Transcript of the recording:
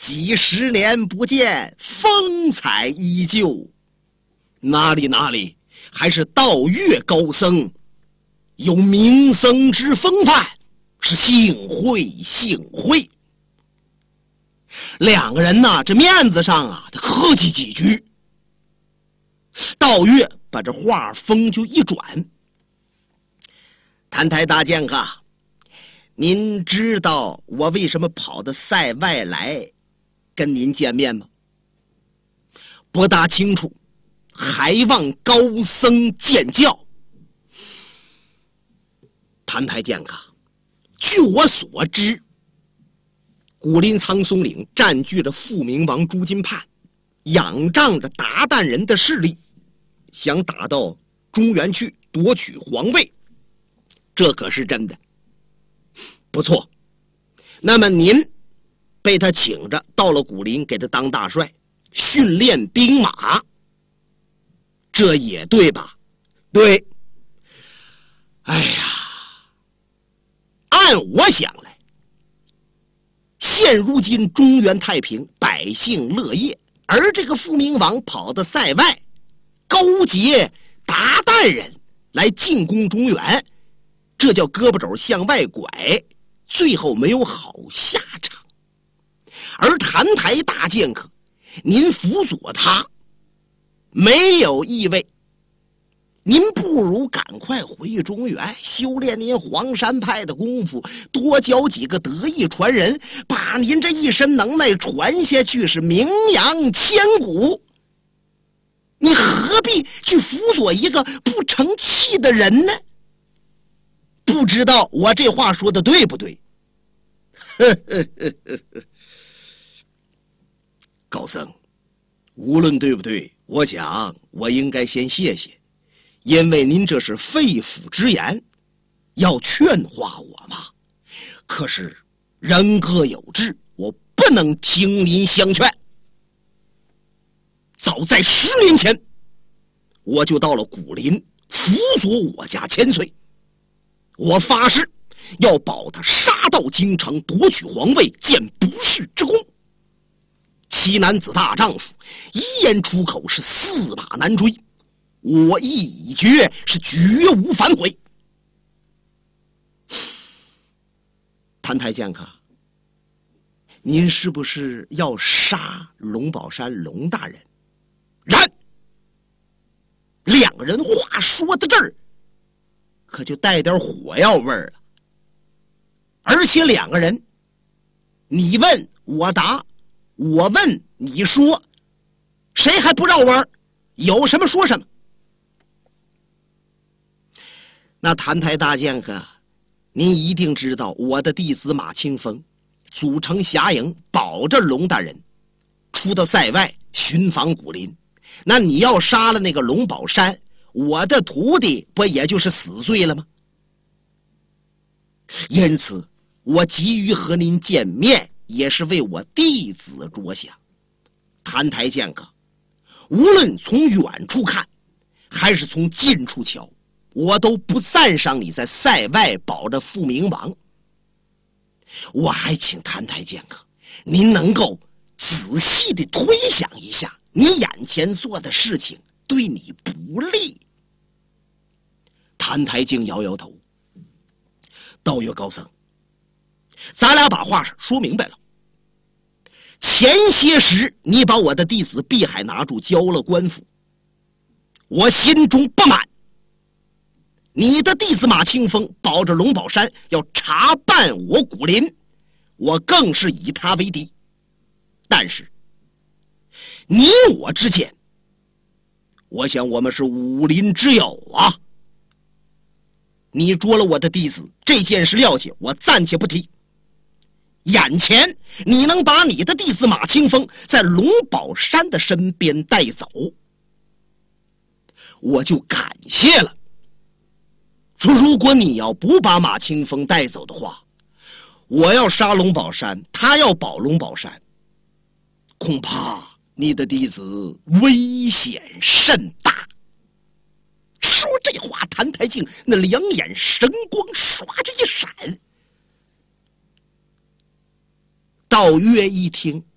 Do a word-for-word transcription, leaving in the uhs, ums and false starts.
几十年不见，风采依旧。哪里哪里，还是道月高僧有名僧之风范，是幸会幸会。两个人呢，这面子上啊，他客气几句。道月把这话锋就一转：“谭台大剑客，您知道我为什么跑到塞外来跟您见面吗？”“不大清楚，还望高僧见教。”“谭台剑客，据我所知，古林苍松岭占据着富明王朱金畔，仰仗着鞑靼人的势力，想打到中原去夺取皇位，这可是真的。不错，那么您被他请着到了古林，给他当大帅，训练兵马，这也对吧？”“对。”“哎呀，按我想来，现如今中原太平，百姓乐业，而这个富明王跑到塞外，勾结鞑靼人来进攻中原，这叫胳膊肘向外拐，最后没有好下场。而谭台大剑客，您辅佐他没有意味，您不如赶快回中原，修炼您黄山派的功夫，多教几个得意传人，把您这一身能耐传下去，是名扬千古。你何必去辅佐一个不成器的人呢？不知道我这话说的对不对？”“高僧，无论对不对，我想我应该先谢谢，因为您这是肺腑之言，要劝化我嘛。可是人各有志，我不能听您相劝。早在十年前，我就到了古林，辅佐我家千岁。我发誓要保他杀到京城，夺取皇位，建不世之功。奇男子大丈夫，一言出口是驷马难追，我意已决，是绝无反悔。”“谭台剑客，您是不是要杀龙宝山龙大人？”“然。”两个人话说到这儿，可就带点火药味儿了。而且两个人，你问我答，我问你说，谁还不绕弯？有什么说什么。那谭台大剑客，您一定知道，我的弟子马清风组成侠营，保着龙大人出到塞外巡访古林。那你要杀了那个龙宝山，我的徒弟不也就是死罪了吗？因此我急于和您见面，也是为我弟子着想。谭台剑客，无论从远处看还是从近处瞧，我都不赞赏你在塞外保着富明王。我还请谭台剑客，您能够仔细地推想一下，你眼前做的事情对你不利。谭台静摇摇头：“道月高僧，咱俩把话说明白了。前些时你把我的弟子碧海拿住，交了官府，我心中不满。你的弟子马清风保着龙宝山要查办我古林，我更是以他为敌。但是你我之间，我想我们是武林之友啊。你捉了我的弟子，这件事了解，我暂且不提。眼前你能把你的弟子马清风在龙宝山的身边带走，我就感谢了。说如果你要不把马清风带走的话，我要杀龙宝山，他要保龙宝山，恐怕你的弟子危险甚大。说这话，谭台静那两眼神光唰着一闪。道月一听，